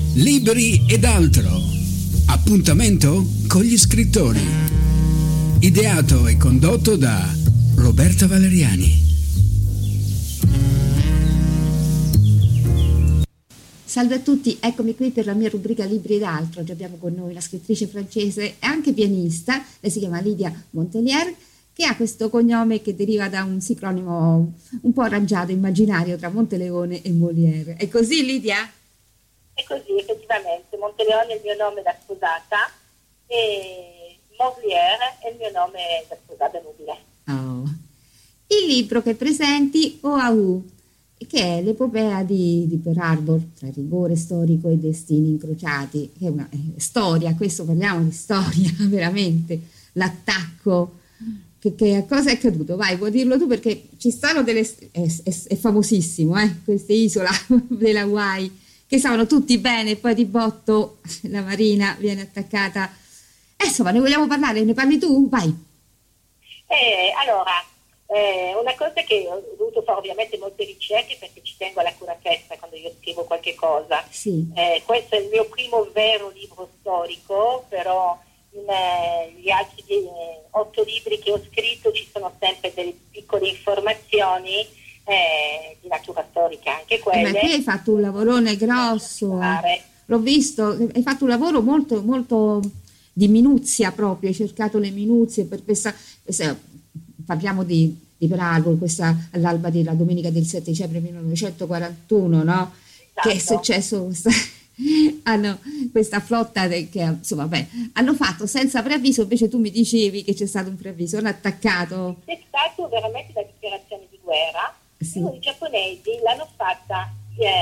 Libri ed altro. Appuntamento con gli scrittori. Ideato e condotto da Roberta Valeriani. Salve a tutti, eccomi qui per la mia rubrica Libri ed altro. Oggi abbiamo con noi la scrittrice francese e anche pianista, lei si chiama Lydia Montelier, che ha questo cognome che deriva da un sincronimo un po' arrangiato, immaginario tra Monteleone e Molière. È così, Lydia? È così, effettivamente. Monteleone è il mio nome da sposata e Molière è il mio nome da sposata nubile. Oh. Il libro che presenti, Oahu, che è l'epopea di Pearl Harbor, tra rigore storico e destini incrociati, che è una storia, questo parliamo di storia, veramente, l'attacco, che cosa è accaduto? Vai, puoi dirlo tu perché ci stanno è famosissimo, queste isole della Hawaii, che stavano tutti bene e poi di botto la marina viene attaccata. Insomma, ne vogliamo parlare? Ne parli tu? Vai. Una cosa che ho dovuto fare ovviamente molte ricerche perché ci tengo all'accuratezza quando io scrivo qualche cosa. Sì. Questo è il mio primo vero libro storico, però negli altri 8 libri che ho scritto ci sono sempre delle piccole informazioni di natura storica, anche quelle. Ma qui hai fatto un lavorone grosso, l'ho visto, hai fatto un lavoro molto, molto di minuzia proprio, hai cercato le minuzie per questa parliamo di Pearl Harbor, questa all'alba della domenica del 7 dicembre 1941, no? Esatto. Che è successo questa flotta che insomma, hanno fatto senza preavviso, invece tu mi dicevi che c'è stato un preavviso, hanno attaccato. È stato veramente la dichiarazione di guerra. Sì. I giapponesi l'hanno fatta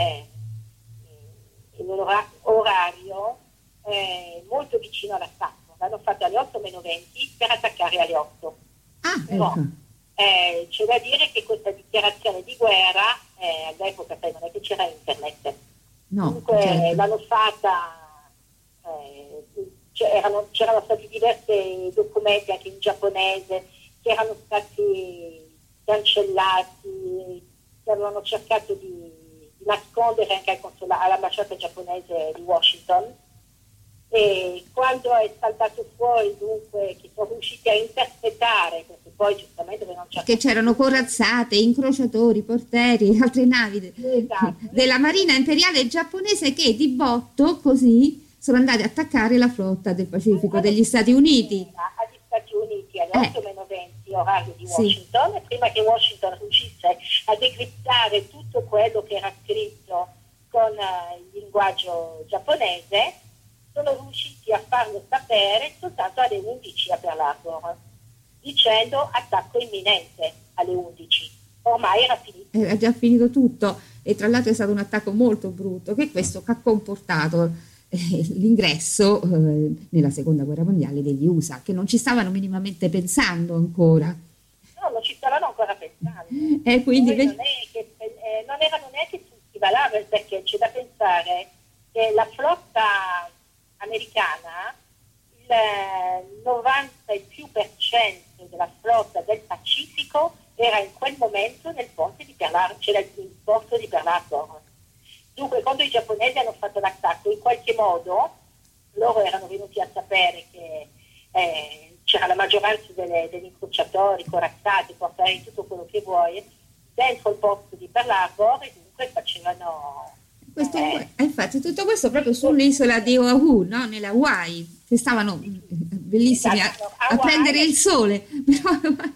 in un orario molto vicino all'attacco, l'hanno fatta alle 8:20 per attaccare alle 8. Ecco. C'è da dire che questa dichiarazione di guerra all'epoca non è che c'era internet. No, comunque certo. L'hanno fatta, c'erano stati diversi documenti anche in giapponese che erano stati cancellati, che avevano cercato di nascondere anche all'ambasciata giapponese di Washington. E quando è saltato fuori, dunque, che sono riusciti a interpretare, perché poi giustamente non c'è, che c'erano corazzate, incrociatori, portieri, altre navi della Marina Imperiale Giapponese che di botto così sono andati a attaccare la flotta del Pacifico degli Stati Uniti. Agli Stati Uniti alle 8:20 orario di Washington, e prima che Washington riuscisse a decriptare tutto quello che era scritto con il linguaggio giapponese, sono riusciti a farlo sapere soltanto alle 11 a Pearl Harbor, dicendo attacco imminente alle 11. Ormai era finito. Era già finito tutto e tra l'altro è stato un attacco molto brutto, che questo ha comportato l'ingresso nella seconda guerra mondiale degli USA, che non ci stavano minimamente pensando ancora. No, non ci stavano ancora pensando. Quindi non erano neanche tutti valabili, perché c'è da pensare che la flotta americana, il 90 e più per cento della flotta del Pacifico era in quel momento nel ponte di Pearl Harbor, c'era il porto di Pearl Harbor. Dunque, quando i giapponesi hanno fatto l'attacco, in qualche modo loro erano venuti a sapere che c'era la maggioranza degli incrociatori, corazzati, portaerei, tutto quello che vuoi, dentro il porto di Pearl Harbor, e dunque facevano. Infatti tutto questo proprio sull'isola di Oahu, no? Nella Hawaii, che stavano bellissimi a prendere il sole.